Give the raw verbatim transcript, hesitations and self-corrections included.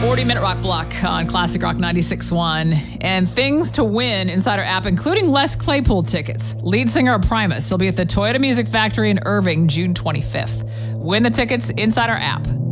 forty-minute rock block on Classic Rock ninety-six point one. And things to win inside our app, including Les Claypool tickets. Lead singer of Primus. He'll be at the Toyota Music Factory in Irving, June twenty-fifth. Win the tickets inside our app.